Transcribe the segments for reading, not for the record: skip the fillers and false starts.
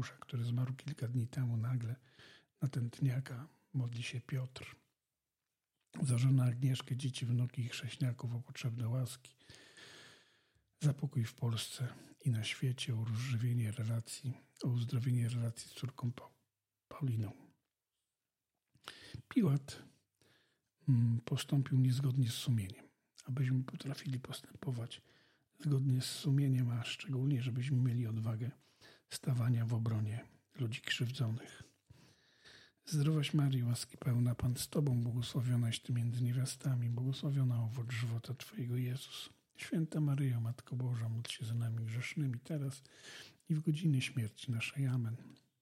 Tadeusza, który zmarł kilka dni temu nagle na tętniaka, modli się Piotr. Za żonę Agnieszkę, dzieci, wnuki i chrześniaków o potrzebne łaski. Za pokój w Polsce i na świecie, o uzdrowienie relacji z córką Pauliną. Piłat postąpił niezgodnie z sumieniem. Abyśmy potrafili postępować zgodnie z sumieniem, a szczególnie, żebyśmy mieli odwagę stawania w obronie ludzi krzywdzonych. Zdrowaś Maryjo, łaski pełna, Pan z Tobą, błogosławionaś Ty między niewiastami, błogosławiona owoc żywota Twojego, Jezus. Święta Maryjo, Matko Boża, módl się za nami grzesznymi, teraz i w godzinie śmierci naszej. Amen.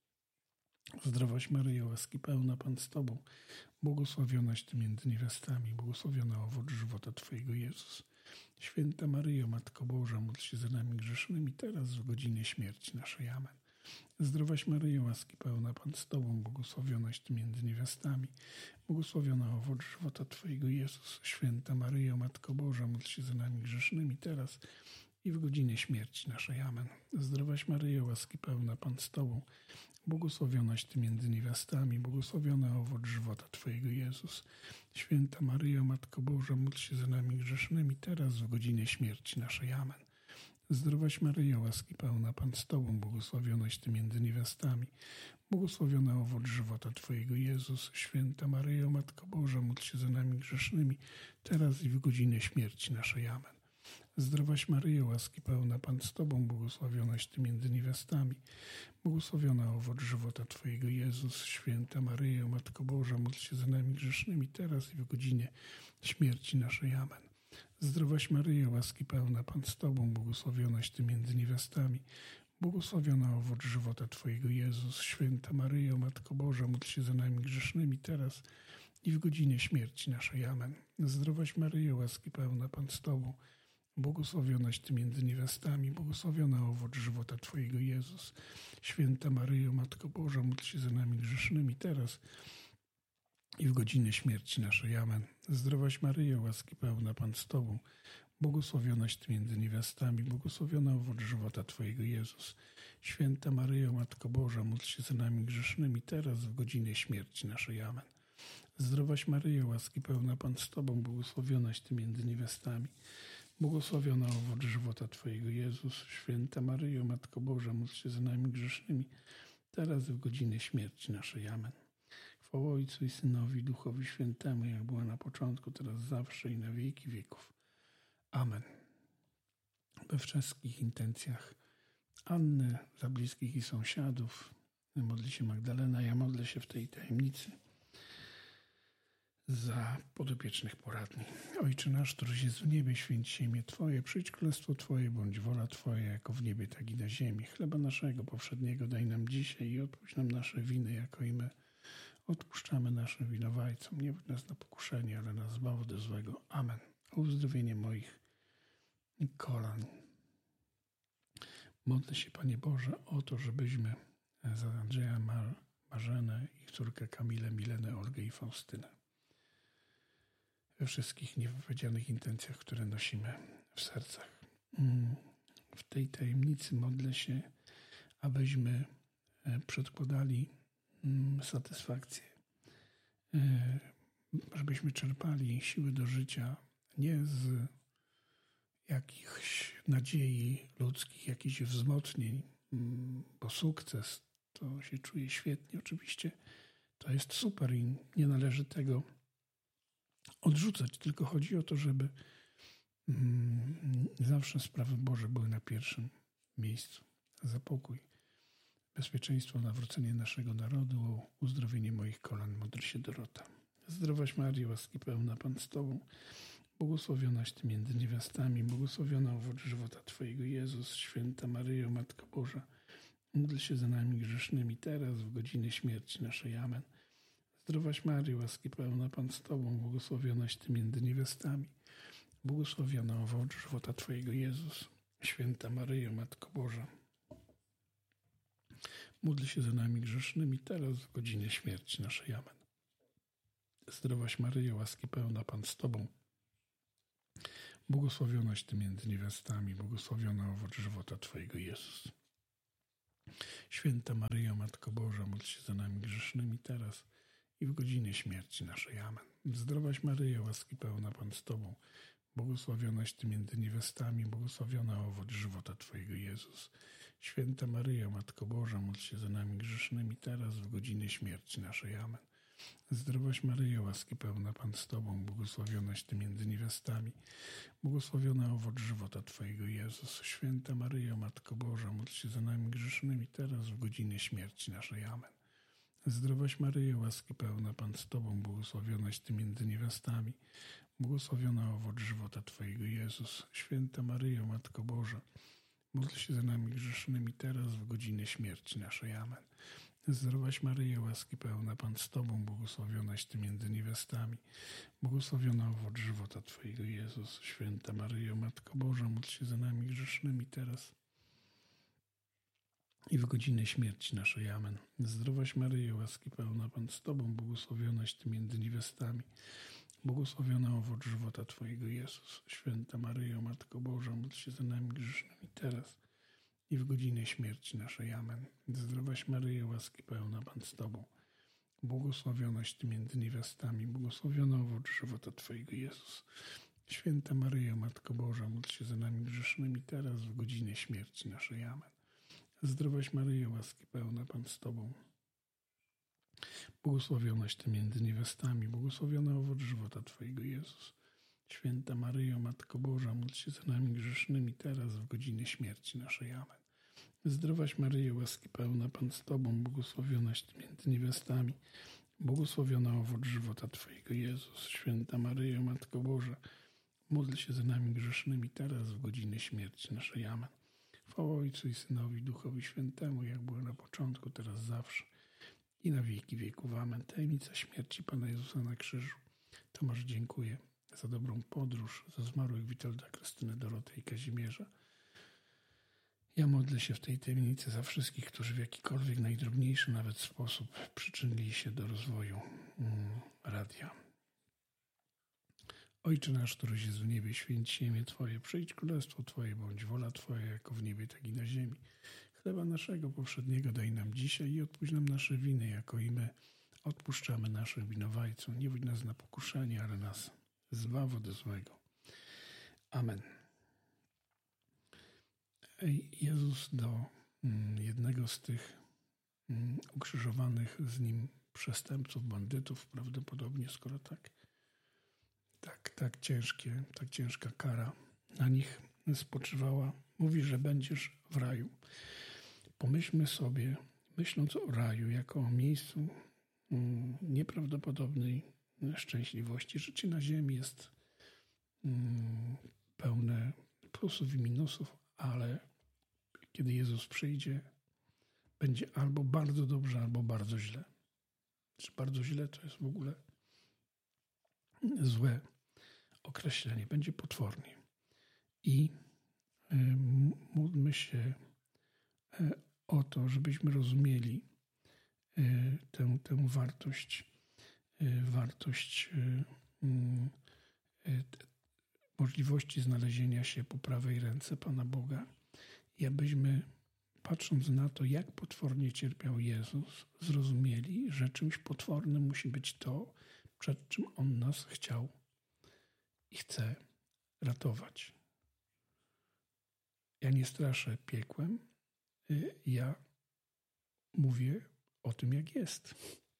Zdrowaś Maryjo, łaski pełna, Pan z Tobą, błogosławionaś Ty między niewiastami, błogosławiona owoc żywota Twojego, Jezus. Święta Maryjo, Matko Boża, módl się za nami grzesznymi, teraz w godzinie śmierci naszej. Amen. Zdrowaś Maryjo, łaski pełna, Pan z Tobą, błogosławionaś Ty między niewiastami, błogosławiona owoc żywota Twojego, Jezus. Święta Maryjo, Matko Boża, módl się za nami grzesznymi, teraz i w godzinie śmierci naszej. Amen. Zdrowaś Maryjo, łaski pełna, Pan z Tobą, błogosławionaś Ty między niewiastami, błogosławiona owoc żywota Twojego, Jezus. Święta Maryjo, Matko Boża, módl się za nami grzesznymi, teraz w godzinie śmierci naszej. Amen. Zdrowaś Maryjo, łaski pełna, Pan z Tobą, błogosławionaś Ty między niewiastami, błogosławiona owoc żywota Twojego, Jezus. Święta Maryjo, Matko Boża, módl się za nami grzesznymi, teraz i w godzinę śmierci naszej. Amen. Zdrowaś Maryjo, łaski pełna, Pan z Tobą, błogosławionaś Ty między niewiastami, błogosławiona owoc żywota Twojego, Jezus. Święta Maryjo, Matko Boża, módl się za nami grzesznymi, teraz i w godzinie śmierci naszej. Amen. Zdrowaś Maryjo, łaski pełna, Pan z Tobą, błogosławionaś Ty między niewiastami, błogosławiona owoc żywota Twojego, Jezus. Święta Maryjo, Matko Boża, módl się za nami grzesznymi, teraz i w godzinie śmierci naszej. Amen. Zdrowaś Maryjo, łaski pełna, Pan z Tobą, błogosławionaś Ty między niewiastami, błogosławiona owoc żywota Twojego, Jezus. Święta Maryjo, Matko Boża, módl się za nami grzesznymi, teraz i w godzinę śmierci naszej. Amen. Zdrowaś Maryjo, łaski pełna, Pan z Tobą, błogosławionaś Ty między niewiastami, błogosławiona owoc żywota Twojego, Jezus. Święta Maryjo, Matko Boża, módl się za nami grzesznymi, teraz w godzinę śmierci naszej. Amen. Zdrowaś Maryjo, łaski pełna, Pan z Tobą, błogosławionaś Ty między niewiastami, błogosławiona owoc żywota Twojego, Jezus. Święta Maryjo, Matko Boża, módl się za nami grzesznymi, teraz w godzinę śmierci naszej. Amen. Chwała Ojcu i Synowi, Duchowi Świętemu, jak była na początku, teraz zawsze i na wieki wieków. Amen. We wszystkich intencjach Anny, za bliskich i sąsiadów, modli się Magdalena, ja modlę się w tej tajemnicy za podopiecznych poradni. Ojcze nasz, któryś jest w niebie, święć się imię Twoje, przyjdź królestwo Twoje, bądź wola Twoja, jako w niebie, tak i na ziemi. Chleba naszego powszedniego daj nam dzisiaj i odpuść nam nasze winy, jako i my odpuszczamy naszym winowajcom. Nie wódź nas na pokuszenie, ale nas zbaw od złego. Amen. O uzdrowienie moich kolan. Modlę się, Panie Boże, o to, żebyśmy za Andrzeja, Marzenę, ich córkę Kamilę, Milenę, Olgę i Faustynę we wszystkich niewypowiedzianych intencjach, które nosimy w sercach. W tej tajemnicy modlę się, abyśmy przedkładali satysfakcję, żebyśmy czerpali siły do życia nie z jakichś nadziei ludzkich, jakichś wzmocnień, bo sukces to się czuje świetnie. Oczywiście to jest super i nie należy tego odrzucać, tylko chodzi o to, żeby zawsze sprawy Boże były na pierwszym miejscu. Za pokój, bezpieczeństwo, nawrócenie naszego narodu, o uzdrowienie moich kolan, módl się Dorota. Zdrowaś Maryjo, łaski pełna, Pan z Tobą, błogosławionaś Ty między niewiastami, błogosławiona owoc żywota Twojego, Jezus. Święta Maryjo, Matko Boża, módl się za nami grzesznymi, teraz w godzinę śmierci naszej. Amen. Zdrowaś Maryjo, łaski pełna, Pan z Tobą, błogosławionaś Ty między niewiastami, błogosławiona owoc żywota Twojego, Jezus. Święta Maryjo, Matko Boża, módl się za nami grzesznymi, teraz w godzinie śmierci naszej. Amen. Zdrowaś Maryjo, łaski pełna, Pan z Tobą, błogosławionaś Ty między niewiastami, błogosławiona owoc żywota Twojego, Jezus. Święta Maryjo, Matko Boża, módl się za nami grzesznymi teraz i w godzinie śmierci naszej. Amen. Zdrowaś Maryjo, łaski pełna, Pan z Tobą, błogosławionaś Ty między niewiastami, błogosławiona owoc żywota Twojego, Jezus. Święta Maryjo, Matko Boża, módl się za nami grzesznymi teraz w godzinie śmierci naszej. Amen. Zdrowaś Maryjo, łaski pełna, Pan z Tobą, błogosławionaś Ty między niewiastami, błogosławiona owoc żywota Twojego, Jezus. Święta Maryjo, Matko Boża, módl się za nami grzesznymi teraz w godzinie śmierci naszej. Amen. Zdrowaś Maryjo, łaski pełna, Pan z Tobą, błogosławionaś Ty między niewiastami, błogosławiona owoc żywota Twojego, Jezus. Święta Maryjo, Matko Boża, módl się za nami grzesznymi teraz w godzinie śmierci naszej. Amen. Zdrowaś Maryjo, łaski pełna, Pan z Tobą, błogosławionaś Ty między niewiastami, błogosławiona owoc żywota Twojego, Jezus. Święta Maryjo, Matko Boża, módl się za nami grzesznymi teraz i w godzinę śmierci naszej. Amen. Zdrowaś Maryjo, łaski pełna, Pan z Tobą, błogosławionaś Ty między niewiastami, błogosławiona owoc żywota Twojego, Jezus. Święta Maryjo, Matko Boża, módl się za nami grzesznymi teraz i w godzinę śmierci naszej. Amen. Zdrowaś Maryjo, łaski pełna, Pan z Tobą, błogosławionaś Ty między niewiastami, błogosławiona owoc żywota Twojego, Jezus. Święta Maryjo, Matko Boża, módl się za nami grzesznymi teraz w godzinę śmierci naszej. Amen. Zdrowaś Maryjo, łaski pełna, Pan z Tobą, błogosławionaś Ty między niewiastami, błogosławiona owoc żywota Twojego, Jezus. Święta Maryjo, Matko Boża, módl się za nami grzesznymi teraz w godzinie śmierci naszej. Amen. Zdrowaś Maryjo, łaski pełna, Pan z Tobą, błogosławionaś Ty między niewiastami, błogosławiona owoc żywota Twojego, Jezus. Święta Maryjo, Matko Boża, módl się za nami grzesznymi teraz w godzinie śmierci naszej. Amen. Chwała Ojcu i Synowi, Duchowi Świętemu, jak było na początku, teraz zawsze i na wieki wieków. Amen. Tajemnica śmierci Pana Jezusa na krzyżu. Tomasz dziękuję za dobrą podróż, za zmarłych Witolda, Krystynę, Dorotę i Kazimierza. Ja modlę się w tej tajemnicy za wszystkich, którzy w jakikolwiek najdrobniejszy nawet sposób przyczynili się do rozwoju radia. Ojcze nasz, któryś jest w niebie, święć się imię Twoje, przyjdź królestwo Twoje, bądź wola Twoja, jako w niebie, tak i na ziemi. Chleba naszego powszedniego daj nam dzisiaj i odpuść nam nasze winy, jako i my odpuszczamy naszym winowajcom. Nie wódź nas na pokuszenie, ale nas zbaw ode złego. Amen. Jezus do jednego z tych ukrzyżowanych z Nim przestępców, bandytów, prawdopodobnie, skoro tak ciężka kara na nich spoczywała, mówi, że będziesz w raju. Pomyślmy sobie, myśląc o raju jako o miejscu nieprawdopodobnej szczęśliwości. Życie na ziemi jest pełne plusów i minusów, ale kiedy Jezus przyjdzie, będzie albo bardzo dobrze, albo bardzo źle. Czy bardzo źle to jest w ogóle złe określenie. Będzie potwornie. I módlmy się o to, żebyśmy rozumieli tę wartość możliwości znalezienia się po prawej ręce Pana Boga i abyśmy, patrząc na to, jak potwornie cierpiał Jezus, zrozumieli, że czymś potwornym musi być to, przed czym On nas chciał i chce ratować. Ja nie straszę piekłem, ja mówię o tym, jak jest.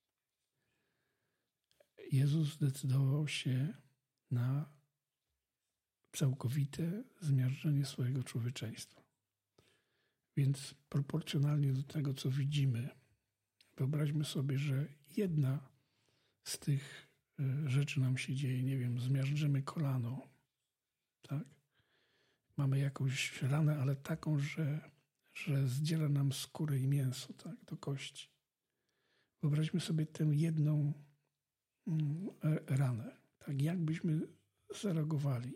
Jezus zdecydował się na całkowite zmiażdżenie swojego człowieczeństwa. Więc proporcjonalnie do tego, co widzimy, wyobraźmy sobie, że jedna z tych rzeczy nam się dzieje, nie wiem, zmiażdżymy kolano, tak? Mamy jakąś ranę, ale taką, że zdziela nam skórę i mięso, tak, do kości. Wyobraźmy sobie tę jedną ranę, tak, jak byśmy zareagowali.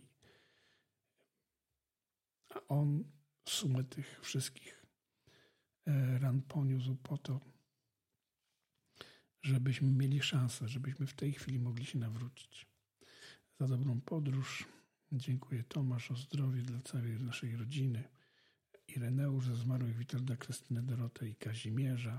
A On sumę tych wszystkich ran poniósł po to, żebyśmy mieli szansę, żebyśmy w tej chwili mogli się nawrócić. Za dobrą podróż dziękuję Tomasz, o zdrowie dla całej naszej rodziny. Ireneusz, za zmarłych Witolda, Krystynę, Dorotę i Kazimierza.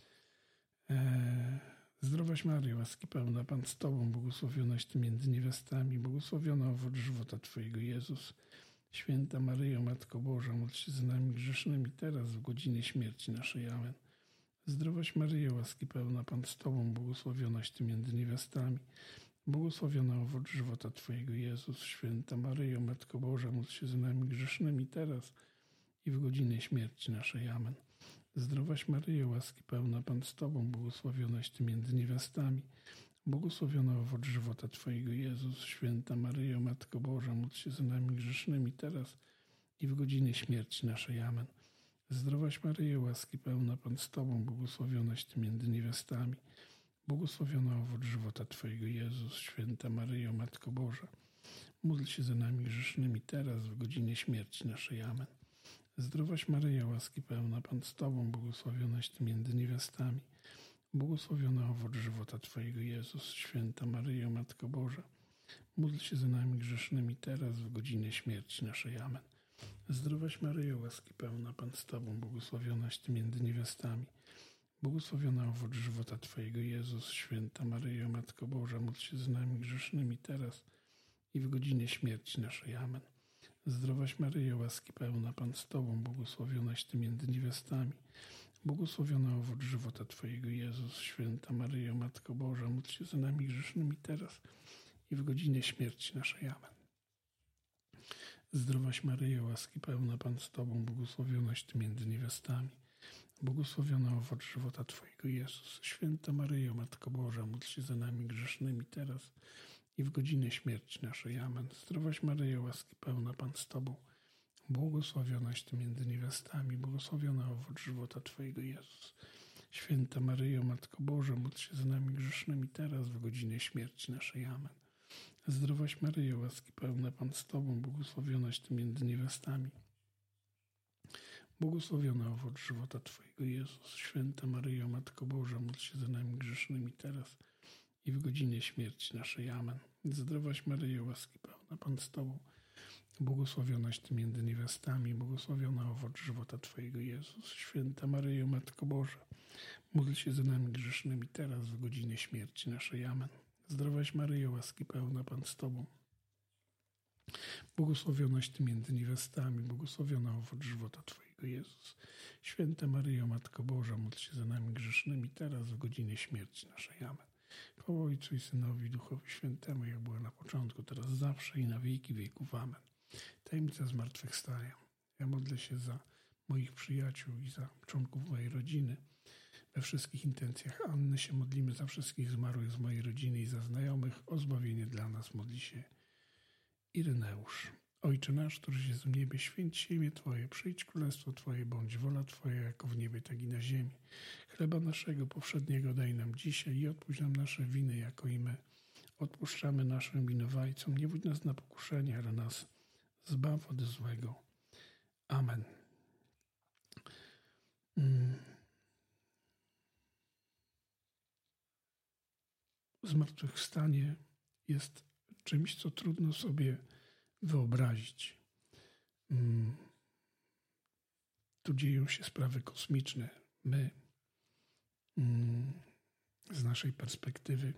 Zdrowaś Maryjo, łaski pełna, Pan z Tobą, błogosławionaś Ty między niewiastami, błogosławiona owoc żywota Twojego, Jezus. Święta Maryjo, Matko Boża, módl się za nami grzesznymi, teraz w godzinie śmierci naszej. Amen. Zdrowaś Maryjo, łaski pełna, Pan z Tobą, błogosławionaś Ty między niewiastami, błogosławiona owoc żywota Twojego, Jezus. Święta Maryjo, Matko Boża, módl się za nami grzesznymi, teraz i w godzinę śmierci naszej. Amen. Zdrowaś Maryjo, łaski pełna, Pan z Tobą, błogosławionaś Ty między niewiastami, błogosławiona owoc żywota Twojego, Jezus. Święta Maryjo, Matko Boża, módl się za nami grzesznymi, teraz i w godzinę śmierci naszej. Amen. Zdrowaś Maryjo, łaski pełna, Pan z Tobą, błogosławionaś Ty między niewiastami, błogosławiona owoc żywota Twojego, Jezus. Święta Maryjo, Matko Boża, módl się za nami grzesznymi, teraz w godzinie śmierci naszej. Amen. Zdrowaś Maryjo, łaski pełna, Pan z Tobą, błogosławionaś Ty między niewiastami, błogosławiona owoc żywota Twojego, Jezus. Święta Maryjo, Matko Boża, módl się za nami grzesznymi, teraz w godzinę śmierci naszej. Amen. Zdrowaś Maryjo, łaski pełna, Pan z Tobą, błogosławionaś Ty między niewiastami, błogosławiona owoc żywota Twojego, Jezus. Święta Maryjo, Matko Boża, módl się za nami grzesznymi, teraz i w godzinie śmierci naszej. Amen. Zdrowaś Maryjo, łaski pełna, Pan z Tobą, błogosławionaś Ty między niewiastami, błogosławiona owoc żywota Twojego, Jezus. Święta Maryjo, Matko Boża, módl się za nami grzesznymi, teraz i w godzinie śmierci naszej. Amen. Zdrowaś Maryjo, łaski pełna, Pan z Tobą, błogosławionaś Ty między niewiastami, błogosławiona owoc żywota Twojego, Jezus. Święta Maryjo, Matko Boża, módl się za nami grzesznymi, teraz i w godzinę śmierci naszej. Amen. Zdrowaś Maryjo, łaski pełna, Pan z Tobą, błogosławionaś Ty między niewiastami, błogosławiona owoc żywota Twojego, Jezus. Święta Maryjo, Matko Boża, módl się za nami grzesznymi, teraz w godzinę śmierci naszej. Amen. Zdrowaś Maryjo, łaski pełna, Pan z Tobą, błogosławionaś Ty między niewiastami, błogosławiona owoc żywota Twojego, Jezus. Święta Maryjo, Matko Boża, módl się za nami grzesznymi, teraz i w godzinie śmierci naszej. Amen. Zdrowaś Maryjo, łaski pełna, Pan z Tobą, błogosławionaś Ty między niewiastami, błogosławiona owoc żywota Twojego, Jezus. Święta Maryjo, Matko Boża, módl się za nami grzesznymi, teraz w godzinie śmierci naszej. Amen. Zdrowaś Maryjo, łaski pełna, Pan z Tobą, błogosławionaś Ty między niewiastami, błogosławiona owoc żywota Twojego, Jezus. Święta Maryjo, Matko Boża, módl się za nami grzesznymi, teraz w godzinie śmierci naszej. Amen. Chwała Ojcu i Synowi, i Duchowi Świętemu, jak była na początku, teraz zawsze i na wieki wieków. Amen. Tajemnica zmartwychwstania. Ja modlę się za moich przyjaciół i za członków mojej rodziny. We wszystkich intencjach Anny się modlimy, za wszystkich zmarłych z mojej rodziny i za znajomych. O zbawienie dla nas modli się Ireneusz. Ojcze nasz, któryś jest w niebie, święć się imię Twoje, przyjdź królestwo Twoje, bądź wola Twoja, jako w niebie, tak i na ziemi. Chleba naszego powszedniego daj nam dzisiaj i odpuść nam nasze winy, jako i my odpuszczamy naszym winowajcom. Nie wódź nas na pokuszenie, ale nas zbaw od złego. Amen. Zmartwychwstanie jest czymś, co trudno sobie wyobrazić. Tu dzieją się sprawy kosmiczne. My, z naszej perspektywy,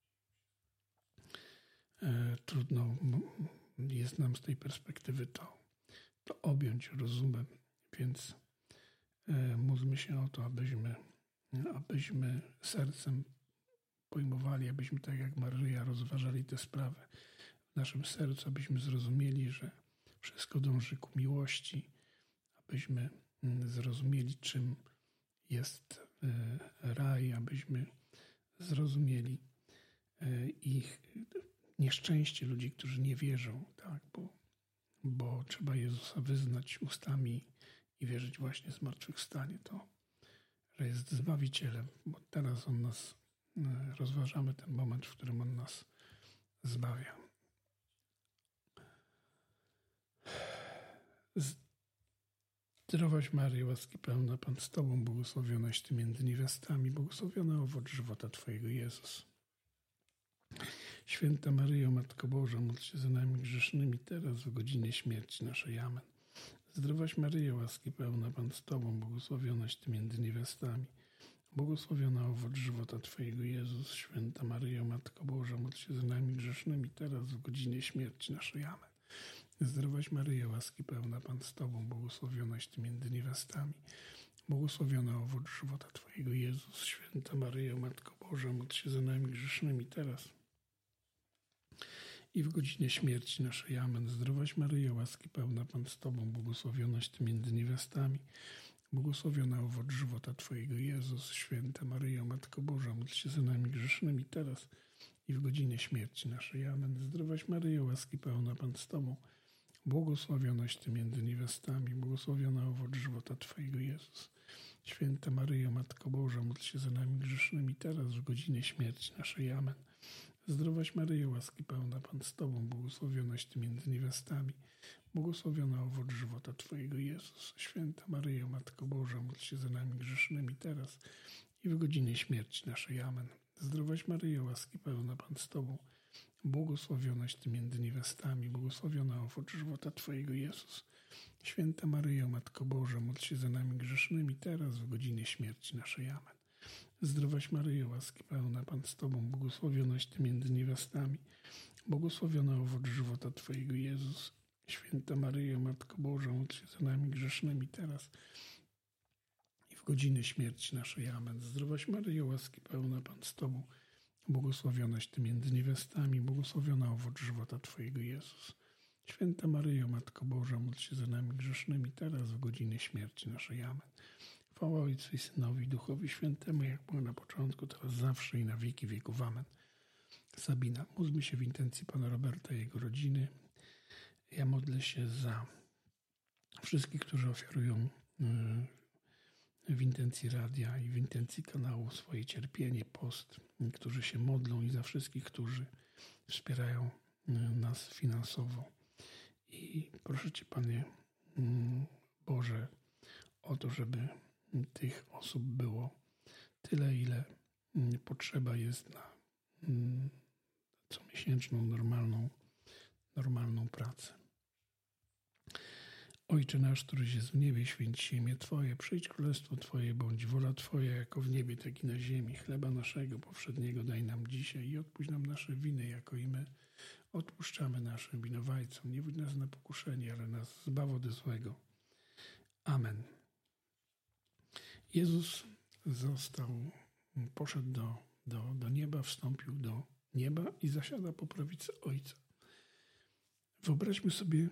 trudno jest nam z tej perspektywy to objąć rozumem, więc módlmy się o to, abyśmy sercem pojmowali, abyśmy tak jak Maryja rozważali te sprawy w naszym sercu, abyśmy zrozumieli, że wszystko dąży ku miłości, abyśmy zrozumieli, czym jest raj, abyśmy zrozumieli ich nieszczęście ludzi, którzy nie wierzą, tak, bo trzeba Jezusa wyznać ustami i wierzyć właśnie w zmartwychwstanie, to, że jest Zbawicielem, bo teraz On nas, rozważamy ten moment, w którym On nas zbawia. Zdrowaś Maryjo, łaski pełna, Pan z Tobą, błogosławionaś Ty między niewiastami, błogosławiony owoc żywota Twojego, Jezus. Święta Maryjo, Matko Boża, módl się za nami grzesznymi, teraz w godzinie śmierci naszej. Amen. Zdrowaś Maryjo, łaski pełna, Pan z Tobą, błogosławionaś Ty między niewiastami. Błogosławiona owoc żywota Twojego, Jezus. Święta Maryjo, Matko Boża, módl się za nami grzesznymi, teraz w godzinie śmierci naszej. Amen. Zdrowaś Maryjo, łaski pełna, Pan z Tobą, błogosławionaś Ty między niewiastami. Błogosławiona owoc żywota Twojego, Jezus. Święta Maryjo, Matko Boża, módl się za nami grzesznymi, teraz i w godzinie śmierci naszej. Amen. Zdrowaś Maryjo, łaski pełna, Pan z Tobą, błogosławionaś Ty między niewiastami. Błogosławiona owoc żywota Twojego, Jezus. Święta Maryjo, Matko Boża, módl się za nami grzesznymi, teraz i w godzinie śmierci naszej. Amen. Zdrowaś Maryjo, łaski pełna, Pan z Tobą, błogosławionaś Ty między niewiastami. Błogosławiona owoc żywota Twojego, Jezus. Święta Maryjo, Matko Boża, módl się za nami grzesznymi, teraz w godzinie śmierci naszej. Amen. Zdrowaś Maryjo, łaski pełna, Pan z Tobą, błogosławionaś Ty między niewiastami. Błogosławiona owoc żywota Twojego, Jezus. Święta Maryjo, Matko Boża, módl się za nami grzesznymi, teraz i w godzinie śmierci naszej. Amen. Zdrowaś Maryjo, łaski pełna, Pan z Tobą, błogosławionaś Ty między niewiastami. Błogosławiona owoc żywota Twojego, Jezus. Święta Maryjo, Matko Boża, módl się za nami grzesznymi, teraz w godzinie śmierci naszej. Amen. Zdrowaś Maryjo, łaski pełna, Pan z Tobą, błogosławionaś Ty między niewiastami. Błogosławiona owoc żywota Twojego, Jezus. Święta Maryjo, Matko Boża, módl się za nami grzesznymi, teraz i w godzinie śmierci naszej. Amen. Zdrowaś Maryjo, łaski pełna, Pan z Tobą, błogosławionaś Ty między niewiastami. Błogosławiona owoc żywota Twojego, Jezus. Święta Maryjo, Matko Boża, módl się za nami grzesznymi, teraz w godzinie śmierci naszej. Amen. Chwała Ojcu i Synowi, i Duchowi Świętemu, jak było na początku, teraz zawsze i na wieki wieków. Amen. Sabina. Módlmy się w intencji Pana Roberta i jego rodziny. Ja modlę się za wszystkich, którzy ofiarują w intencji radia i w intencji kanału swoje cierpienie, post, którzy się modlą, i za wszystkich, którzy wspierają nas finansowo. I proszę Cię, Panie Boże, o to, żeby tych osób było tyle, ile potrzeba jest na comiesięczną, normalną pracę. Ojcze nasz, któryś jest w niebie, święć się imię Twoje, przyjdź królestwo Twoje, bądź wola Twoja, jako w niebie, tak i na ziemi. Chleba naszego powszedniego daj nam dzisiaj i odpuść nam nasze winy, jako i my odpuszczamy naszym winowajcom. Nie wódź nas na pokuszenie, ale nas zbaw ode złego. Amen. Jezus poszedł do nieba, wstąpił do nieba i zasiada po prawicy Ojca. Wyobraźmy sobie,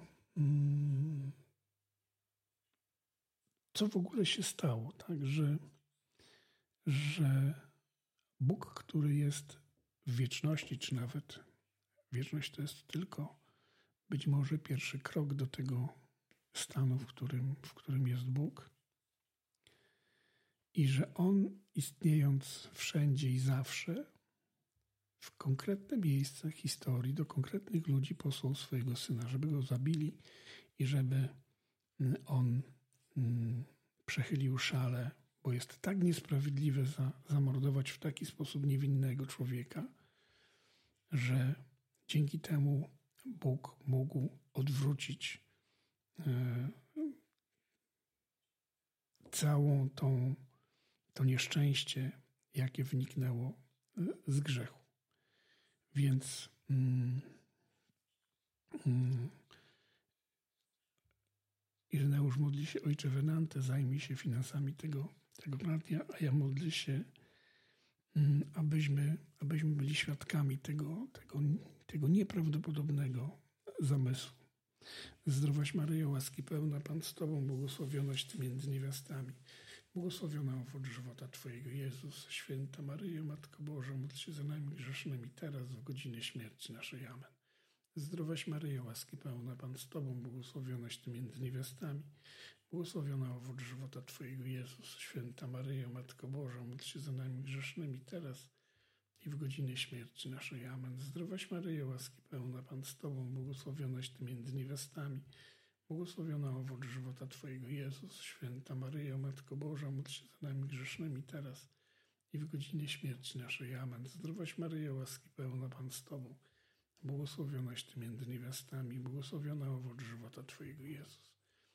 co w ogóle się stało, tak, że Bóg, który jest w wieczności, czy nawet wieczność to jest tylko być może pierwszy krok do tego stanu, w którym jest Bóg, i że On, istniejąc wszędzie i zawsze, w konkretne miejsca historii, do konkretnych ludzi posłał swojego Syna, żeby Go zabili i żeby On przechylił szale, bo jest tak niesprawiedliwe zamordować w taki sposób niewinnego człowieka, że dzięki temu Bóg mógł odwrócić całą to nieszczęście, jakie wyniknęło z grzechu. Więc Ireneusz modli się: Ojcze Venante, zajmij się finansami tego radia, a ja modlę się, abyśmy byli świadkami tego nieprawdopodobnego zamysłu. Zdrowaś Maryjo, łaski pełna, Pan z Tobą, błogosławionaś Ty między niewiastami. Błogosławiona owoc żywota Twojego, Jezus. Święta Maryjo, Matko Boża, módl się za nami grzesznymi, teraz w godzinie śmierci naszej. Amen. Zdrowaś Maryjo, łaski pełna, Pan z Tobą, błogosławionaś Ty między niewiastami. Błogosławiona owoc żywota Twojego, Jezus. Święta Maryjo, Matko Boża, módl się za nami grzesznymi, teraz i w godzinie śmierci naszej. Amen. Zdrowaś Maryjo, łaski pełna, Pan z Tobą, błogosławionaś Ty między niewiastami. Błogosławiona owoc żywota Twojego, Jezus. Święta Maryjo, Matko Boża, módl się za nami grzesznymi, teraz i w godzinie śmierci naszej. Amen. Zdrowaś Maryjo, łaski pełna, Pan z Tobą, błogosławionaś Ty między niewiastami. Błogosławiona owoc żywota Twojego, Jezus.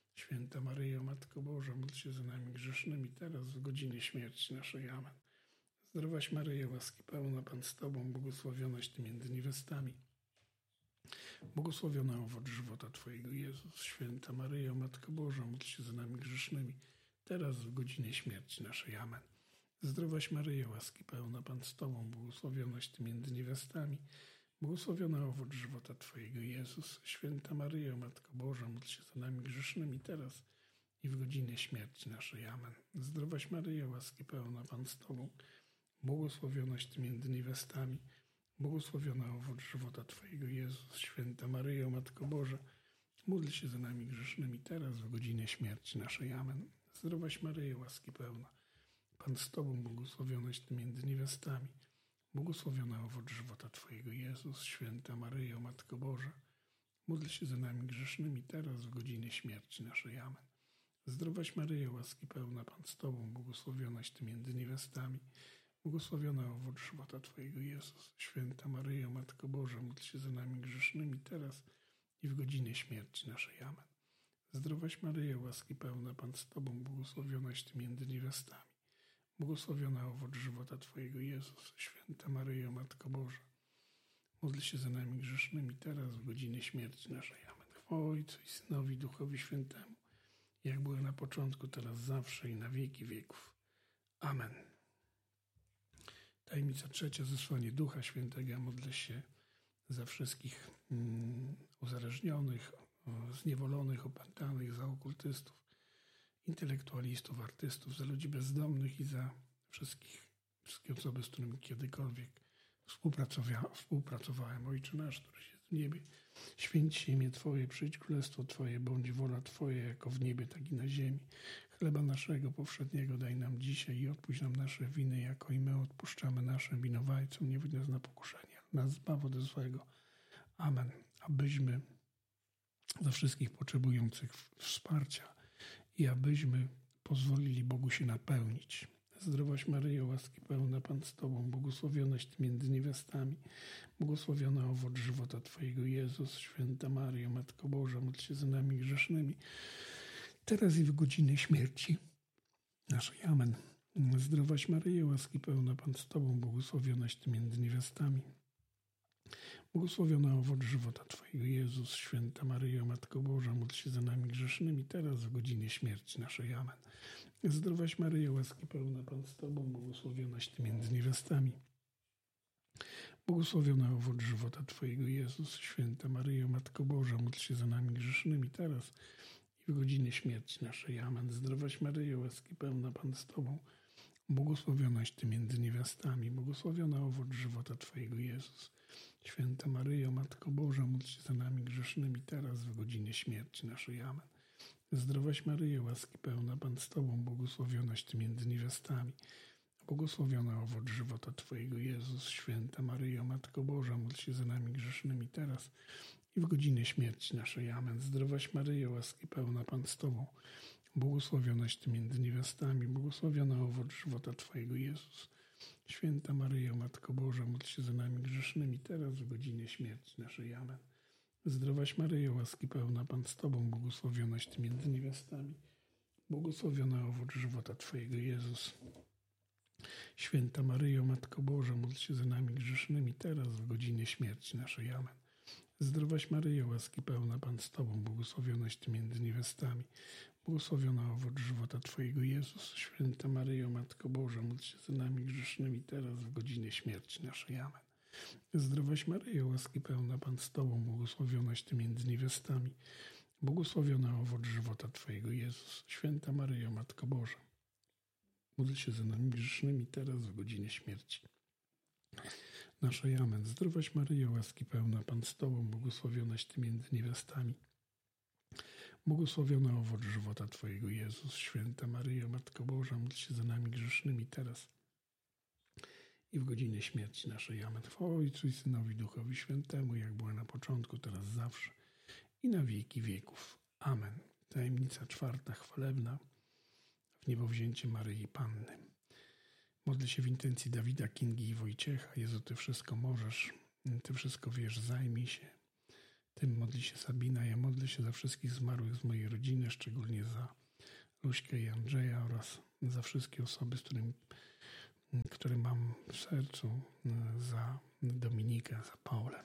Święta Maryjo, Matko Boża, módl się za nami grzesznymi, teraz w godzinie śmierci naszej. Amen. Zdrowaś Maryjo, łaski pełna, Pan z Tobą, błogosławionaś Ty między niewiastami. Błogosławiony owoc żywota Twojego, Jezus. Święta Maryjo, Matko Boża, módl się za nami grzesznymi, teraz w godzinie śmierci naszej. Amen. Zdrowaś Maryjo, łaski pełna, Pan z Tobą, błogosławionaś Ty między niewiastami. Błogosławiony owoc żywota Twojego, Jezus. Święta Maryjo, Matko Boża, módl się za nami grzesznymi, teraz i w godzinie śmierci naszej. Amen. Zdrowaś Maryjo, łaski pełna, Pan z Tobą, błogosławionaś Ty między niewiastami. Błogosławiony owoc żywota Twojego, Jezus. Święta Maryjo, Matko Boża, módl się za nami grzesznymi, teraz w godzinie śmierci naszej. Amen. Zdrowaś Maryjo, łaski pełna, Pan z Tobą, błogosławionaś Ty między niewiastami. Błogosławiony owoc żywota Twojego, Jezus. Święta Maryjo, Matko Boża, módl się za nami grzesznymi, teraz w godzinie śmierci naszej. Amen. Zdrowaś Maryjo, łaski pełna, Pan z Tobą, błogosławionaś Ty między niewiastami. Błogosławiony owoc żywota Twojego, Jezus. Święta Maryjo, Matko Boża, módl się za nami grzesznymi, teraz i w godzinie śmierci naszej. Amen. Zdrowaś Maryjo, łaski pełna, Pan z Tobą, błogosławionaś Ty między niewiastami. Błogosławiony owoc żywota Twojego, Jezus. Święta Maryjo, Matko Boża, módl się za nami grzesznymi, teraz w godzinie śmierci naszej. Amen. Chwała Ojcu i Synowi, Duchowi Świętemu, jak było na początku, teraz zawsze i na wieki wieków. Amen. Tajemnica trzecia, zesłanie Ducha Świętego. Ja modlę się za wszystkich uzależnionych, zniewolonych, opętanych, za okultystów, intelektualistów, artystów, za ludzi bezdomnych i za wszystkie osoby, z którymi kiedykolwiek współpracowałem. Ojcze nasz, któryś jest w niebie, święć się imię Twoje, przyjdź królestwo Twoje, bądź wola Twoja, jako w niebie, tak i na ziemi. Chleba naszego powszedniego daj nam dzisiaj i odpuść nam nasze winy, jako i my odpuszczamy naszym winowajcom. Nie wódź nas na pokuszenie, ale nas zbaw ode złego. Amen. Abyśmy za wszystkich potrzebujących wsparcia i abyśmy pozwolili Bogu się napełnić. Zdrowaś Maryjo, łaski pełna, Pan z Tobą, błogosławionaś Ty między niewiastami, błogosławiony owoc żywota Twojego, Jezus. Święta Maryjo, Matko Boża, módl się za nami grzesznymi, teraz i w godzinie śmierci naszej. Amen. Zdrowaś Maryjo, łaski pełna, Pan z Tobą, błogosławionaś Ty między niewiastami, błogosławiony owoc żywota Twojego, Jezus. Święta Maryjo, Matko Boża, módl się za nami grzesznymi, teraz w godzinie śmierci naszej. Amen. Zdrowaś Maryjo, łaski pełna, Pan z Tobą, błogosławionaś Ty między niewiastami, błogosławiony owoc żywota Twojego, Jezus. Święta Maryjo, Matko Boża, módl się za nami grzesznymi, teraz i w godzinie śmierci naszej. Amen. Zdrowaś Maryjo, łaski pełna, Pan z Tobą, błogosławionaś Ty między niewiastami, błogosławiony owoc żywota Twojego, Jezus. Święta Maryjo, Matko Boża, módl się za nami grzesznymi, teraz w godzinie śmierci naszej. Amen. Zdrowaś Maryjo, łaski pełna, Pan z Tobą, błogosławionaś Ty między niewiastami, błogosławiony owoc żywota Twojego, Jezus. Święta Maryjo, Matko Boża, módl się za nami grzesznymi, teraz i w godzinie śmierci naszej. Amen. Zdrowaś Maryjo, łaski pełna, Pan z Tobą, błogosławionaś Ty między niewiastami, błogosławiony owoc żywota Twojego, Jezus. Święta Maryjo, Matko Boża, módl się za nami grzesznymi, teraz w godzinie śmierci naszej. Amen. Zdrowaś Maryjo, łaski pełna, Pan z Tobą, błogosławionaś Ty między niewiastami, błogosławiony owoc żywota Twojego, Jezus. Święta Maryjo, Matko Boża, módl się za nami grzesznymi, teraz w godzinie śmierci naszej. Amen. Zdrowaś Maryjo, łaski pełna, Pan z Tobą, błogosławionaś Ty między niewiastami, błogosławiony owoc żywota Twojego, Jezus. Święta Maryjo, Matko Boża, módl się za nami grzesznymi, teraz w godzinie śmierci naszej. Amen. Zdrowaś Maryjo, łaski pełna, Pan z Tobą, błogosławionaś Ty między niewiastami, błogosławiony owoc żywota Twojego, Jezus. Święta Maryjo, Matko Boża, módl się za nami grzesznymi, teraz w godzinie śmierci naszej. Amen. Zdrowaś Maryjo, łaski pełna, Pan z Tobą, błogosławionaś Ty między niewiastami, błogosławiony owoc żywota Twojego, Jezus. Święta Maryjo, Matko Boża, módl się za nami grzesznymi, teraz i w godzinie śmierci naszej. Amen. Chwała Ojcu i Synowi, Duchowi Świętemu, jak była na początku, teraz zawsze i na wieki wieków. Amen. Tajemnica czwarta, chwalebna, wniebowzięcie Maryi Panny. Modlę się w intencji Dawida, Kingi i Wojciecha. Jezu, Ty wszystko możesz, Ty wszystko wiesz, zajmij się tym modli się Sabina. Ja modlę się za wszystkich zmarłych z mojej rodziny, szczególnie za Luśkę i Andrzeja oraz za wszystkie osoby, które mam w sercu, za Dominikę, za Paulę.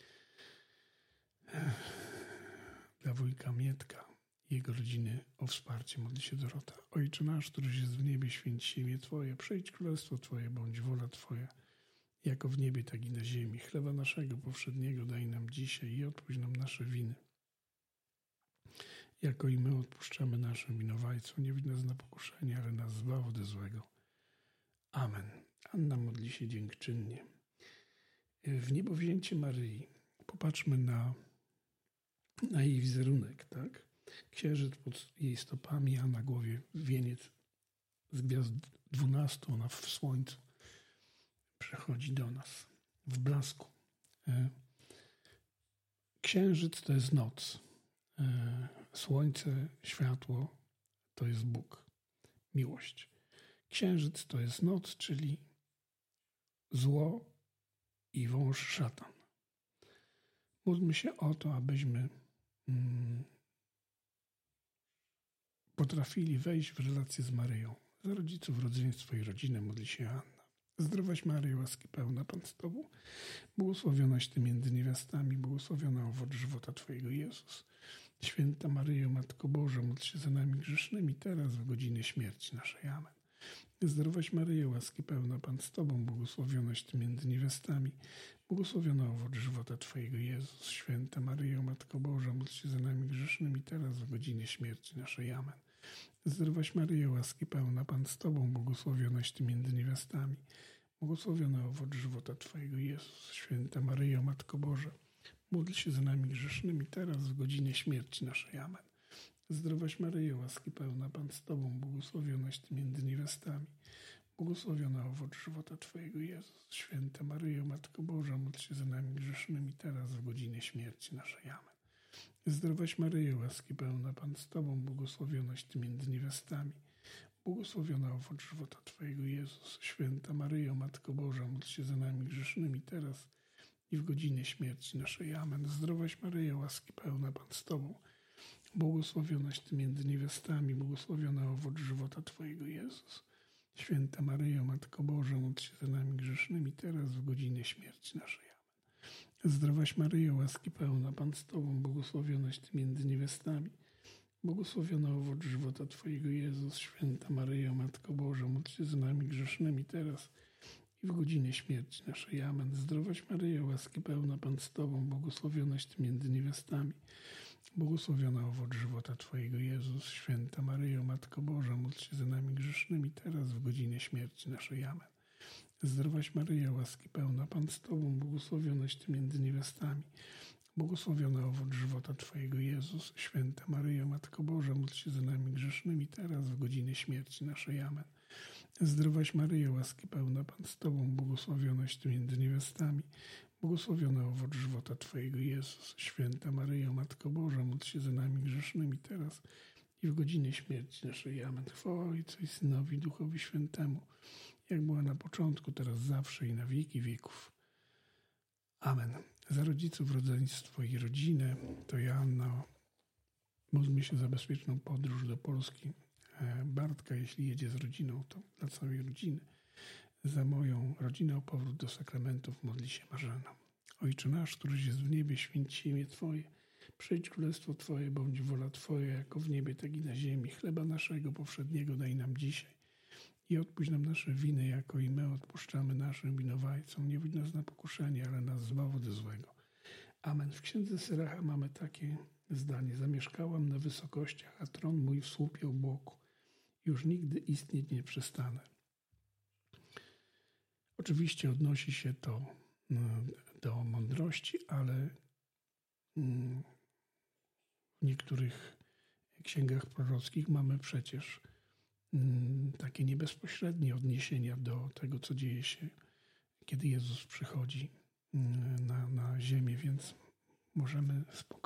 Dla wujka Mietka i jego rodziny o wsparcie modli się Dorota. Ojcze nasz, któryś jest w niebie, święć się imię Twoje, przyjdź królestwo Twoje, bądź wola Twoja, jako w niebie, tak i na ziemi. Chleba naszego powszedniego daj nam dzisiaj i odpuść nam nasze winy, jako i my odpuszczamy naszym winowajcom. Nie widź nas na pokuszenie, ale nas zbaw ode złego. Amen. Anna modli się dziękczynnie. W niebowzięcie Maryi popatrzmy na jej wizerunek, tak? Księżyc pod jej stopami, a na głowie wieniec z gwiazd 12, ona w słońcu przechodzi do nas w blasku. Księżyc to jest noc. Słońce, światło to jest Bóg, miłość. Księżyc to jest noc, czyli zło i wąż szatan. Módlmy się o to, abyśmy potrafili wejść w relację z Maryją. Za rodziców, rodzeństwo i rodzinę modli się Anna. Zdrowaś Maryjo, łaski pełna, Pan z Tobą, błogosławionaś Ty między niewiastami, błogosławiona owoc żywota Twojego, Jezus. Święta Maryjo, Matko Boża, módl się za nami grzesznymi, teraz w godzinie śmierci naszej. Amen. Zdrowaś Maryjo, łaski pełna, Pan z Tobą, błogosławionaś Ty między niewiastami, błogosławiona owoc żywota Twojego, Jezus. Święta Maryjo, Matko Boża, módl się za nami grzesznymi, teraz w godzinie śmierci naszej. Amen. Zdrowaś Maryjo, łaski pełna, Pan z Tobą, błogosławionaś Ty między niewiastami, błogosławiona owoc żywota Twojego, Jezus. Święta Maryjo, Matko Boża, módl się za nami grzesznymi, teraz w godzinie śmierci naszej. Amen. Zdrowaś Maryjo, łaski pełna, Pan z Tobą, błogosławionaś Ty między niewiastami, błogosławiona owoc żywota Twojego, Jezus. Święta Maryjo, Matko Boża, módl się za nami grzesznymi, teraz w godzinie śmierci naszej. Amen. Zdrowaś Maryjo, łaski pełna, Pan z Tobą, błogosławionaś Ty między niewiastami, błogosławiona owoc żywota Twojego, Jezus. Święta Maryjo, Matko Boża, módl się za nami grzesznymi, teraz i w godzinie śmierci naszej. Amen. Zdrowaś Maryjo, łaski pełna, Pan z Tobą, błogosławionaś Ty między niewiastami, błogosławiona owoc żywota Twojego, Jezus. Święta Maryjo, Matko Boża, módl się za nami grzesznymi, teraz w godzinie śmierci naszej. Zdrowaś Maryjo, łaski pełna, Pan z Tobą, błogosławionaś Ty między niewiastami, błogosławiona owoc żywota Twojego, Jezus. Święta Maryjo, Matko Boża, módl się za nami grzesznymi, teraz i w godzinie śmierci naszej. Amen. Zdrowaś Maryjo, łaski pełna, Pan z Tobą, błogosławionaś Ty między niewiastami, błogosławiona owoc żywota Twojego, Jezus. Święta Maryjo, Matko Boża, módl się za nami grzesznymi, teraz w godzinie śmierci naszej. Amen. Zdrowaś Maryjo, łaski pełna, Pan z Tobą, błogosławionaś Ty między niewiastami, błogosławiona owoc żywota Twojego, Jezus. Święta Maryjo, Matko Boża, módl się za nami grzesznymi, teraz w godzinie śmierci naszej. Amen. Zdrowaś Maryjo, łaski pełna, Pan z Tobą, błogosławionaś Ty między niewiastami, błogosławiona owoc żywota Twojego, Jezus. Święta Maryjo, Matko Boża, módl się za nami grzesznymi, teraz i w godzinie śmierci naszej. Amen. Chwała Ojcu i Synowi, Duchowi Świętemu, jak była na początku, teraz zawsze i na wieki wieków. Amen. Za rodziców, rodzeństwo i rodzinę, to Joanna, módlmy się za bezpieczną podróż do Polski. Bartka, jeśli jedzie z rodziną, to dla całej rodziny. Za moją rodzinę o powrót do sakramentów modli się Marzena. Ojcze nasz, któryś jest w niebie, święć się imię Twoje. Przyjdź królestwo Twoje, bądź wola Twoja, jako w niebie, tak i na ziemi. Chleba naszego powszedniego daj nam dzisiaj. I odpuść nam nasze winy, jako i my odpuszczamy naszym winowajcom. Nie wódź nas na pokuszenie, ale nas zbaw ode złego. Amen. W księdze Syracha mamy takie zdanie. Zamieszkałam na wysokościach, a tron mój w słupie obłoku. Już nigdy istnieć nie przestanę. Oczywiście odnosi się to do mądrości, ale w niektórych księgach prorockich mamy przecież takie niebezpośrednie odniesienia do tego, co dzieje się, kiedy Jezus przychodzi na ziemię, więc możemy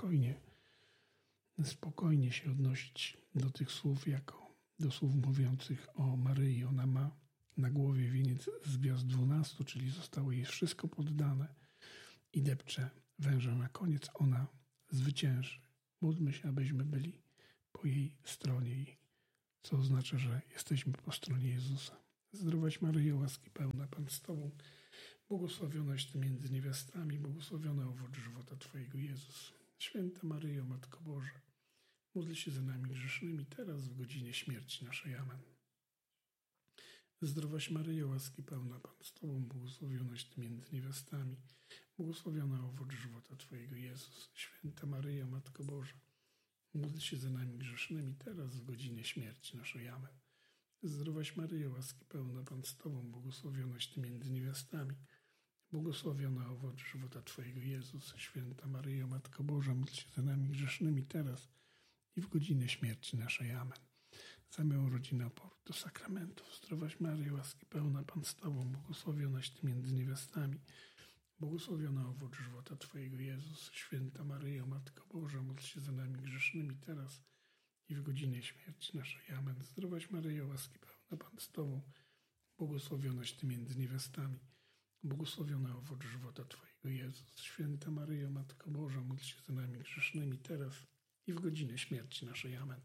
spokojnie się odnosić do tych słów jako do słów mówiących o Maryi. Ona ma na głowie wieniec z gwiazd 12, czyli zostało jej wszystko poddane i depcze węża na koniec. Ona zwycięży. Módlmy się, abyśmy byli po jej stronie, co oznacza, że jesteśmy po stronie Jezusa. Zdrowaś Maryjo, łaski pełna, Pan z Tobą, błogosławionaś Ty między niewiastami, błogosławiony owoc żywota Twojego, Jezus. Święta Maryjo, Matko Boża, módl się za nami grzesznymi, teraz w godzinie śmierci naszej. Amen. Zdrowaś Maryjo, łaski pełna, Pan z Tobą, błogosławionaś Ty między niewiastami, błogosławiony owoc żywota Twojego, Jezus. Święta Maryjo, Matko Boża, módl się za nami grzesznymi, teraz w godzinie śmierci naszej. Amen. Zdrowaś Maryjo, łaski pełna, Pan z Tobą, błogosławionaś Ty między niewiastami, błogosławiony owoc żywota Twojego, Jezus. Święta Maryjo, Matko Boża, módl się za nami grzesznymi, teraz i w godzinę śmierci naszej. Amen. Za moją rodzinę oporu do sakramentów. Zdrowaś Maryjo, łaski pełna, Pan z Tobą, błogosławionaś Ty między niewiastami, błogosławiony owoc żywota Twojego, Jezus. Święta Maryjo, Matko Boża, módl się za nami grzesznymi, teraz i w godzinie śmierci naszej. Amen. Zdrowaś Maryjo, łaski pełna, Pan z Tobą, błogosławionaś Ty między niewiastami, błogosławiony owoc żywota Twojego, Jezus. Święta Maryjo, Matko Boża, módl się za nami grzesznymi, teraz i w godzinę śmierci naszej. Amen.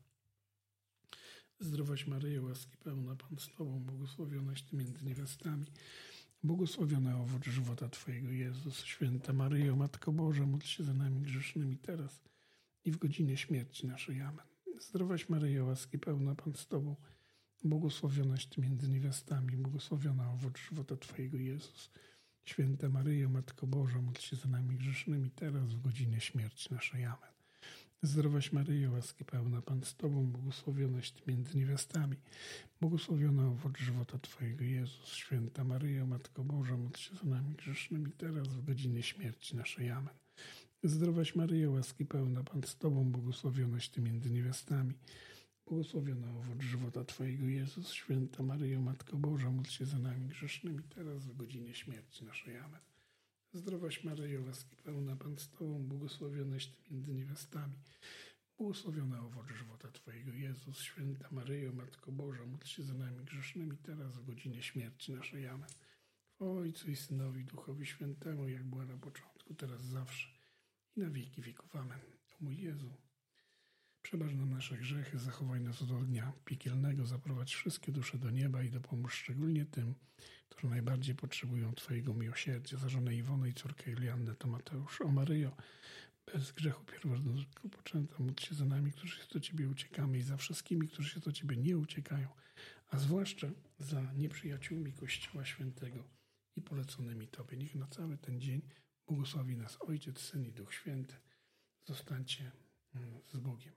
Zdrowaś Maryjo, łaski pełna, Pan z Tobą, błogosławionaś Ty między niewiastami, błogosławiony owoc żywota Twojego, Jezus. Święta Maryjo, Matko Boża, módl się za nami grzesznymi, teraz i w godzinie śmierci naszej. Amen. Zdrowaś Maryjo, łaski pełna, Pan z Tobą, błogosławionaś Ty między niewiastami, błogosławiona owoc żywota Twojego, Jezus. Święta Maryjo, Matko Boża, módl się za nami grzesznymi, teraz w godzinie śmierci naszej. Amen. Zdrowaś Maryjo, łaski pełna, Pan z Tobą, błogosławionaś Ty między niewiastami, błogosławiona owoc żywota Twojego, Jezus. Święta Maryjo, Matko Boża, módl się za nami grzesznymi, teraz w godzinie śmierci naszej. Amen. Zdrowaś Maryjo, łaski pełna, Pan z Tobą, błogosławionaś Ty między niewiastami, błogosławiona owoc żywota Twojego, Jezus. Święta Maryjo, Matko Boża, módl się za nami grzesznymi, teraz w godzinie śmierci naszej. Amen. Zdrowaś Maryjo, łaski pełna, Pan z Tobą, błogosławionaś Ty między niewiastami, błogosławiona owoc żywota Twojego, Jezus. Święta Maryjo, Matko Boża, módl się za nami grzesznymi, teraz w godzinie śmierci naszej. Amen. Chwała Ojcu i Synowi, i Duchowi Świętemu, jak była na początku, teraz zawsze i na wieki wieków. Amen. O mój Jezu, przebacz nam nasze grzechy, zachowaj nas od ognia piekielnego, zaprowadź wszystkie dusze do nieba i dopomóż szczególnie tym, którzy najbardziej potrzebują Twojego miłosierdzia. Za żonę Iwonę i córkę Juliannę to Mateusz. O Maryjo, bez grzechu pierworodnego poczęta, módl się za nami, którzy się do Ciebie uciekamy, i za wszystkimi, którzy się do Ciebie nie uciekają, a zwłaszcza za nieprzyjaciółmi Kościoła Świętego i poleconymi Tobie. Niech na cały ten dzień błogosławi nas Ojciec, Syn i Duch Święty. Zostańcie z Bogiem.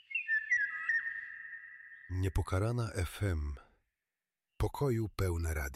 Niepokalana FM. Pokoju pełne radio.